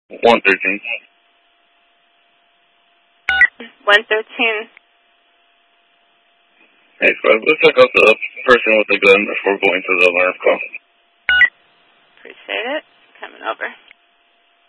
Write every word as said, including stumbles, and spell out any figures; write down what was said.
one thirteen. one thirteen. Hey, Squad, let's check out the person with the gun before going to the alarm call. Appreciate it. Coming over.